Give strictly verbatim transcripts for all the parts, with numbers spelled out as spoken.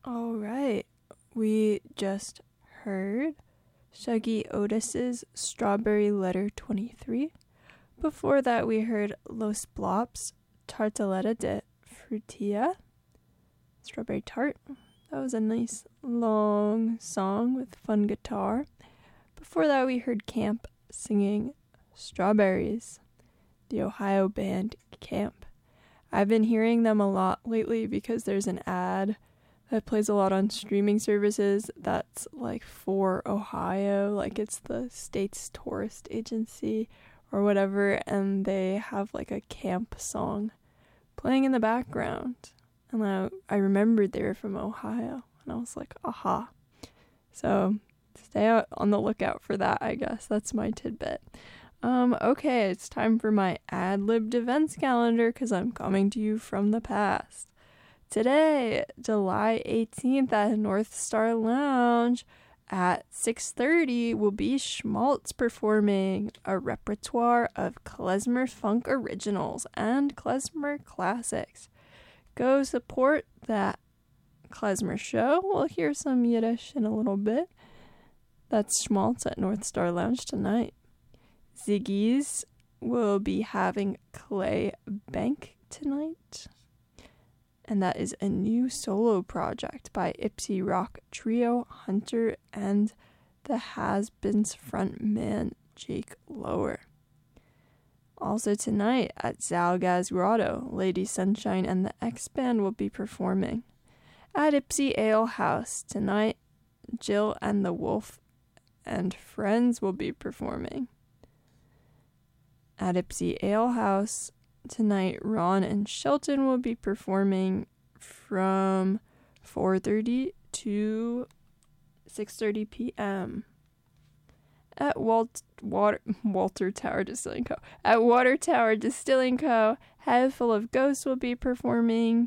All right. We just heard Shuggy Otis's Strawberry Letter twenty-three. Before that, we heard Los Blops, Tartaleta de Frutilla, Strawberry Tart. That was a nice long song with fun guitar. Before that, we heard Camp singing Strawberries, the Ohio band Camp. I've been hearing them a lot lately because there's an ad that plays a lot on streaming services that's like for Ohio, like it's the state's tourist agency or whatever, and they have like a camp song playing in the background. And I, I remembered they were from Ohio, and I was like, aha. So stay out on the lookout for that, I guess. That's my tidbit. Um, okay, it's time for my ad-libbed events calendar because I'm coming to you from the past. Today, July eighteenth at North Star Lounge at six thirty will be Schmaltz performing a repertoire of klezmer funk originals and klezmer classics. Go support that klezmer show. We'll hear some Yiddish in a little bit. That's Schmaltz at North Star Lounge tonight. Ziggy's will be having Clay Bank tonight. And that is a new solo project by Ipsy Rock Trio, Hunter, and the Has-Beens frontman Jake Lower. Also tonight at Zalgaz Grotto, Lady Sunshine and the X-Band will be performing. At Ipsy Ale House tonight, Jill and the Wolf and Friends will be performing. At Ipsy Ale House tonight, Ron and Shelton will be performing from four thirty to six thirty p.m. At Walt, Water, Walter Tower Distilling Co. At Water Tower Distilling Co., Head Full of Ghosts will be performing.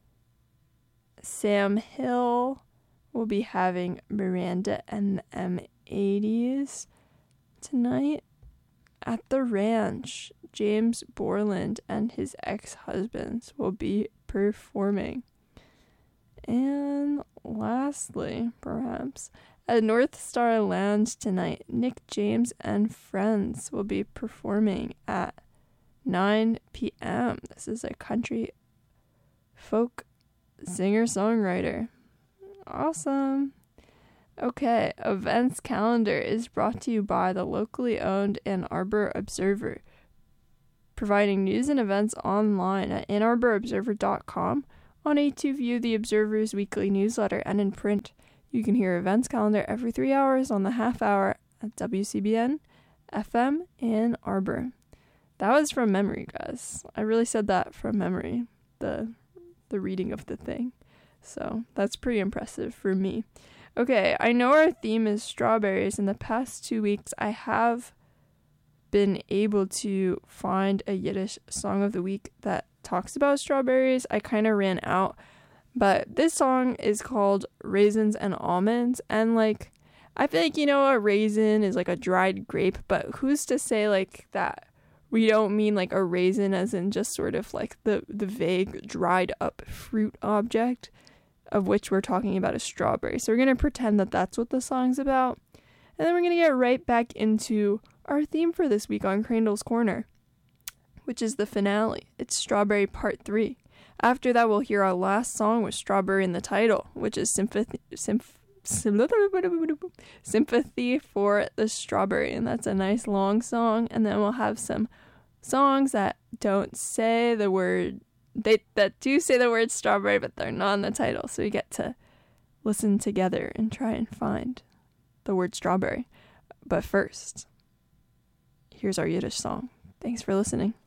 Sam Hill will be having Miranda and the M eighties tonight. At the Ranch, James Borland and his ex-husbands will be performing. And lastly, perhaps, at North Star Lounge tonight, Nick James and Friends will be performing at nine p.m. This is a country folk singer-songwriter. Awesome. Okay, events calendar is brought to you by the locally owned Ann Arbor Observer, providing news and events online at ann arbor observer dot com, on A two View, the Observer's weekly newsletter, and in print. You can hear events calendar every three hours on the half hour at W C B N F M Ann Arbor. That was from memory, guys. I really said that from memory, the the reading of the thing. So that's pretty impressive for me. Okay, I know our theme is strawberries. In the past two weeks, I have been able to find a Yiddish song of the week that talks about strawberries. I kind of ran out, but this song is called Raisins and Almonds, and like, I feel like, you know, a raisin is like a dried grape, but who's to say like that we don't mean like a raisin as in just sort of like the, the vague dried up fruit object, of which we're talking about a strawberry. So we're going to pretend that that's what the song's about. And then we're going to get right back into our theme for this week on Crandall's Corner, which is the finale. It's Strawberry Part three. After that, we'll hear our last song with strawberry in the title, which is Sympathy, Symph- Sympathy for the Strawberry. And that's a nice long song. And then we'll have some songs that don't say the word They that do say the word strawberry, but they're not in the title. So you get to listen together and try and find the word strawberry. But first, here's our Yiddish song. Thanks for listening.